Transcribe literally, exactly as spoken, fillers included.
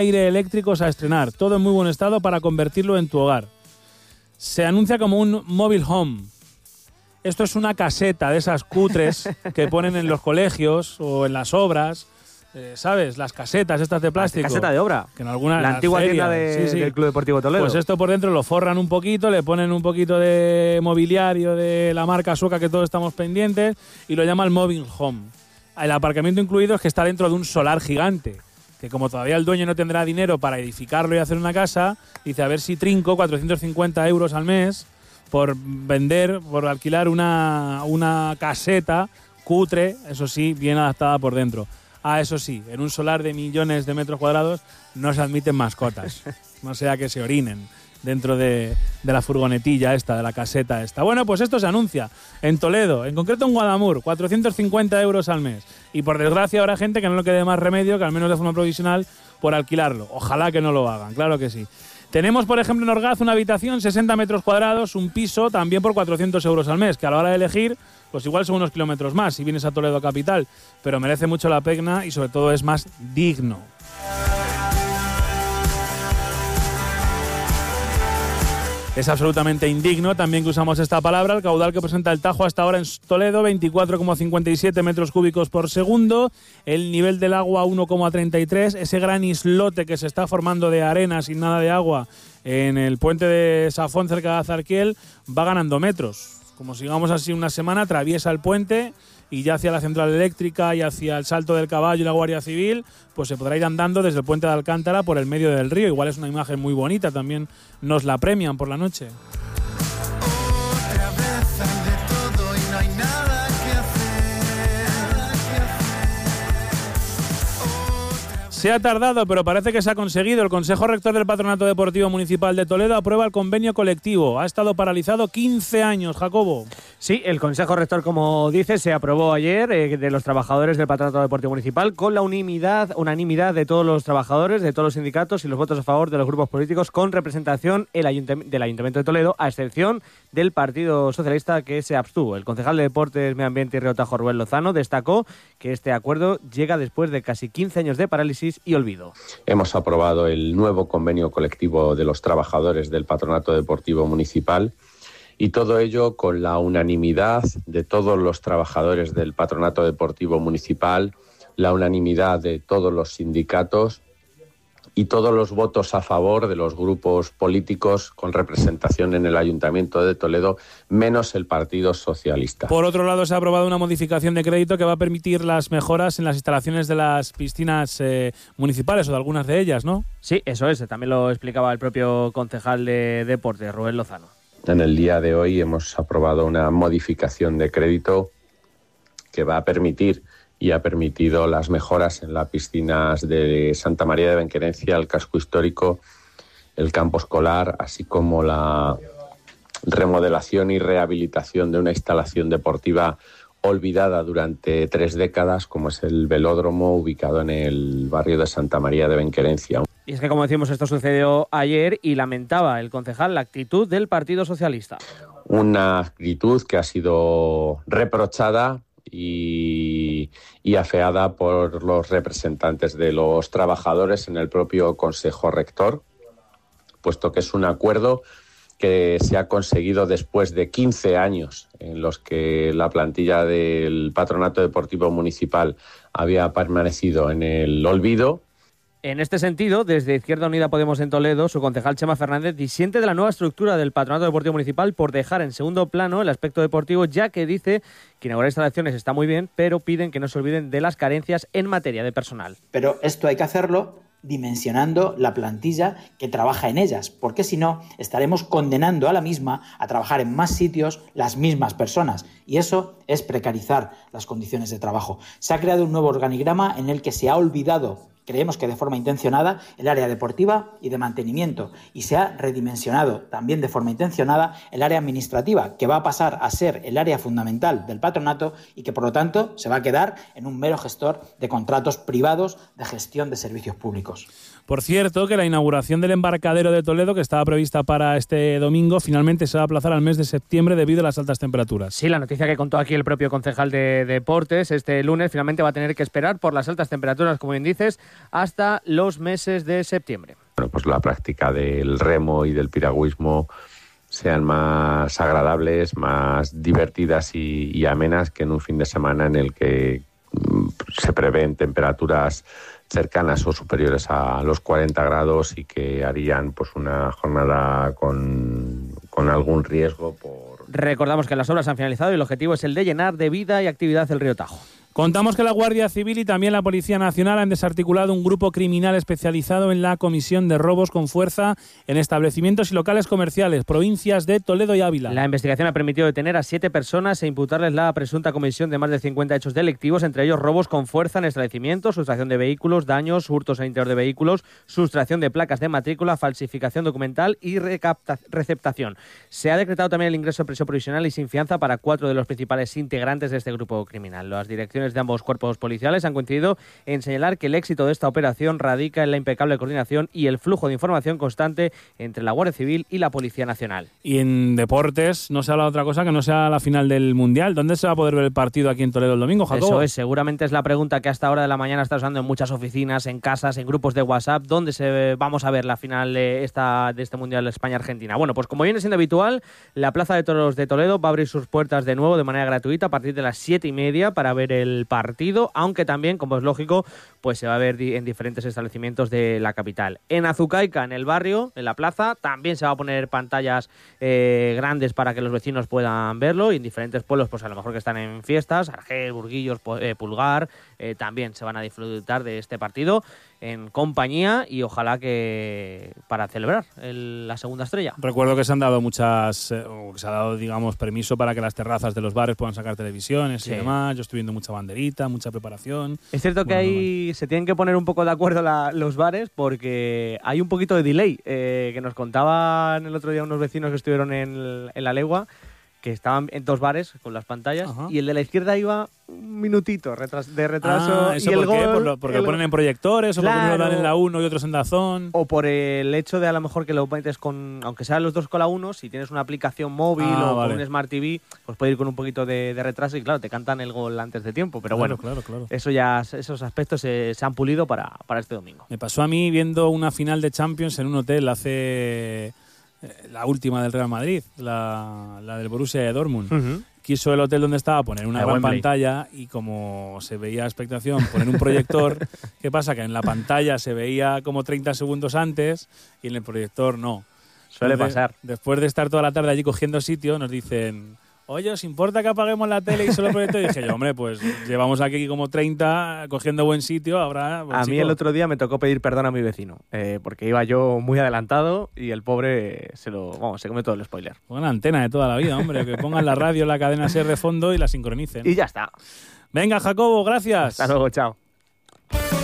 aire eléctricos a estrenar, todo en muy buen estado para convertirlo en tu hogar. Se anuncia como un mobile home. Esto es una caseta de esas cutres que ponen en los colegios o en las obras, eh, ¿sabes? Las casetas estas de plástico. Caseta de obra. Que en alguna, la antigua ferias, tienda de, sí, sí. del Club Deportivo Toledo. Pues esto por dentro lo forran un poquito, le ponen un poquito de mobiliario de la marca sueca que todos estamos pendientes y lo llaman mobile home. El aparcamiento incluido es que está dentro de un solar gigante, que como todavía el dueño no tendrá dinero para edificarlo y hacer una casa, dice a ver si trinco cuatrocientos cincuenta euros al mes por vender, por alquilar una, una caseta cutre, eso sí, bien adaptada por dentro. Ah, eso sí, en un solar de millones de metros cuadrados no se admiten mascotas, no sea que se orinen dentro de, de la furgonetilla esta, de la caseta esta. Bueno, pues esto se anuncia en Toledo, en concreto en Guadamur, cuatrocientos cincuenta euros al mes. Y por desgracia habrá gente que no le quede más remedio que al menos de forma provisional por alquilarlo. Ojalá que no lo hagan, claro que sí. Tenemos, por ejemplo, en Orgaz una habitación, sesenta metros cuadrados, un piso también por cuatrocientos euros al mes, que a la hora de elegir, pues igual son unos kilómetros más si vienes a Toledo capital, pero merece mucho la pena y sobre todo es más digno. Es absolutamente indigno también que usamos esta palabra, el caudal que presenta el Tajo hasta ahora en Toledo, veinticuatro coma cincuenta y siete metros cúbicos por segundo, el nivel del agua uno coma treinta y tres, ese gran islote que se está formando de arena sin nada de agua en el puente de Safón cerca de Azarquiel va ganando metros. Como sigamos así una semana, atraviesa el puente y ya hacia la central eléctrica y hacia el Salto del Caballo y la Guardia Civil, pues se podrá ir andando desde el puente de Alcántara por el medio del río. Igual es una imagen muy bonita, también nos la premian por la noche. Otra vez hay de todo y no hay nada que hacer. Se ha tardado, pero parece que se ha conseguido. El Consejo Rector del Patronato Deportivo Municipal de Toledo aprueba el convenio colectivo. Ha estado paralizado quince años, Jacobo. Sí, el Consejo Rector, como dice, se aprobó ayer eh, de los trabajadores del Patronato Deportivo Municipal con la unanimidad, unanimidad de todos los trabajadores, de todos los sindicatos y los votos a favor de los grupos políticos con representación el ayuntem- del Ayuntamiento de Toledo, a excepción del Partido Socialista que se abstuvo. El concejal de Deportes, Medio Ambiente y Río Tajo, Rubén Lozano, destacó que este acuerdo llega después de casi quince años de parálisis y olvido. Hemos aprobado el nuevo convenio colectivo de los trabajadores del Patronato Deportivo Municipal y todo ello con la unanimidad de todos los trabajadores del Patronato Deportivo Municipal, la unanimidad de todos los sindicatos y todos los votos a favor de los grupos políticos con representación en el Ayuntamiento de Toledo, menos el Partido Socialista. Por otro lado, se ha aprobado una modificación de crédito que va a permitir las mejoras en las instalaciones de las piscinas eh, municipales o de algunas de ellas, ¿no? Sí, eso es. También lo explicaba el propio concejal de Deportes, Rubén Lozano. En el día de hoy hemos aprobado una modificación de crédito que va a permitir y ha permitido las mejoras en las piscinas de Santa María de Benquerencia, el casco histórico, el campo escolar, así como la remodelación y rehabilitación de una instalación deportiva olvidada durante tres décadas, como es el velódromo ubicado en el barrio de Santa María de Benquerencia. Y es que, como decimos, esto sucedió ayer y lamentaba el concejal la actitud del Partido Socialista. Una actitud que ha sido reprochada y, y afeada por los representantes de los trabajadores en el propio Consejo Rector, puesto que es un acuerdo que se ha conseguido después de quince años en los que la plantilla del Patronato Deportivo Municipal había permanecido en el olvido. En este sentido, desde Izquierda Unida Podemos en Toledo, su concejal Chema Fernández disiente de la nueva estructura del Patronato Deportivo Municipal por dejar en segundo plano el aspecto deportivo, ya que dice que inaugurar instalaciones está muy bien, pero piden que no se olviden de las carencias en materia de personal. Pero esto hay que hacerlo dimensionando la plantilla que trabaja en ellas, porque si no estaremos condenando a la misma a trabajar en más sitios las mismas personas, y eso es precarizar las condiciones de trabajo. Se ha creado un nuevo organigrama en el que se ha olvidado, creemos que de forma intencionada, el área deportiva y de mantenimiento, y se ha redimensionado también de forma intencionada el área administrativa, que va a pasar a ser el área fundamental del patronato y que por lo tanto se va a quedar en un mero gestor de contratos privados de gestión de servicios públicos. Por cierto, que la inauguración del embarcadero de Toledo, que estaba prevista para este domingo, finalmente se va a aplazar al mes de septiembre debido a las altas temperaturas. Sí, la noticia que contó aquí el propio concejal de Deportes este lunes, finalmente va a tener que esperar por las altas temperaturas, como bien dices, hasta los meses de septiembre. Bueno, pues la práctica del remo y del piragüismo sean más agradables, más divertidas y, y amenas que en un fin de semana en el que mm, se prevén temperaturas cercanas o superiores a los cuarenta grados y que harían pues una jornada con, con algún riesgo por... Recordamos que las obras han finalizado y el objetivo es el de llenar de vida y actividad el río Tajo. Contamos que la Guardia Civil y también la Policía Nacional han desarticulado un grupo criminal especializado en la comisión de robos con fuerza en establecimientos y locales comerciales, provincias de Toledo y Ávila. La investigación ha permitido detener a siete personas e imputarles la presunta comisión de más de cincuenta hechos delictivos, entre ellos robos con fuerza en establecimientos, sustracción de vehículos, daños, hurtos en el interior de vehículos, sustracción de placas de matrícula, falsificación documental y recapta- receptación. Se ha decretado también el ingreso en prisión provisional y sin fianza para cuatro de los principales integrantes de este grupo criminal. Las direcciones de ambos cuerpos policiales han coincidido en señalar que el éxito de esta operación radica en la impecable coordinación y el flujo de información constante entre la Guardia Civil y la Policía Nacional. Y en deportes no se habla de otra cosa que no sea la final del Mundial. ¿Dónde se va a poder ver el partido aquí en Toledo el domingo, Jacobo? Eso es, seguramente es la pregunta que hasta ahora de la mañana está usando en muchas oficinas, en casas, en grupos de WhatsApp. ¿Dónde se vamos a ver la final de, esta, de este Mundial España-Argentina? Bueno, pues como viene siendo habitual, la Plaza de Toros de Toledo va a abrir sus puertas de nuevo de manera gratuita a partir de las siete y media para ver el partido. partido, aunque también, como es lógico, pues se va a ver di- en diferentes establecimientos de la capital. En Azucaica, en el barrio, en la plaza, también se va a poner pantallas eh, grandes para que los vecinos puedan verlo, y en diferentes pueblos, pues a lo mejor que están en fiestas, Argel, Burguillos, eh, Pulgar, eh, también se van a disfrutar de este partido en compañía y ojalá que para celebrar el, la segunda estrella. Recuerdo que se han dado muchas, eh, o que se ha dado, digamos, permiso para que las terrazas de los bares puedan sacar televisiones Sí. y demás. Yo estoy viendo mucha banderita, mucha preparación. Es cierto que Bueno, hay, se tienen que poner un poco de acuerdo la- los bares porque hay un poquito de delay, eh, que nos contaban el otro día unos vecinos que estuvieron en, en La Legua, que estaban en dos bares con las pantallas. Ajá. Y el de la izquierda iba un minutito retras- de retraso. Ah, ¿eso y el por qué? gol- ¿Por lo- ¿Porque el lo ponen gol- en proyectores o porque uno lo dan Claro. en la uno y otros en Dazón? O por el hecho de a lo mejor que lo metes con, aunque sean los dos con la uno, si tienes una aplicación móvil Ah, o vale. con un Smart T V, pues puede ir con un poquito de, de retraso y claro, te cantan el gol antes de tiempo. Pero bueno, Claro, claro, claro. eso ya, esos aspectos se, se han pulido para, para este domingo. Me pasó a mí viendo una final de Champions en un hotel hace eh, la última del Real Madrid, la, la del Borussia de Dortmund. Ujú. Quiso el hotel donde estaba poner una De gran Wembley. pantalla y como se veía a expectación poner un proyector, ¿qué pasa? Que en la pantalla se veía como treinta segundos antes y en el proyector no. Suele Entonces, pasar. Después de estar toda la tarde allí cogiendo sitio, nos dicen, oye, ¿os importa que apaguemos la tele y solo el proyector? Y dije yo, hombre, pues llevamos aquí como treinta cogiendo buen sitio, ahora... pues, A mí chico, el otro día me tocó pedir perdón a mi vecino, eh, porque iba yo muy adelantado y el pobre se lo, vamos, se come todo el spoiler. pongan la antena de toda la vida, hombre, que pongan la radio, la cadena SER de fondo y la sincronicen. Y ya está. Venga, Jacobo, gracias. Hasta luego, chao.